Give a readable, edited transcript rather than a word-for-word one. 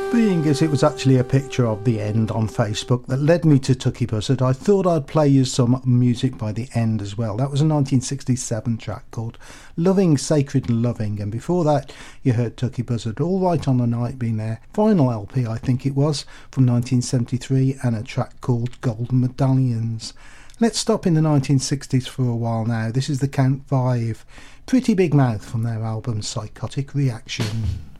Being as it was actually a picture of The End on Facebook that led me to Tucky Buzzard, I thought I'd play you some music by The End as well. That was a 1967 track called Loving, Sacred and Loving, and before that you heard Tucky Buzzard, All Right on the Night, being their final LP, I think it was, from 1973, and a track called Golden Medallions. Let's stop in the 1960s for a while now. This is the Count 5, Pretty Big Mouth, from their album Psychotic Reaction.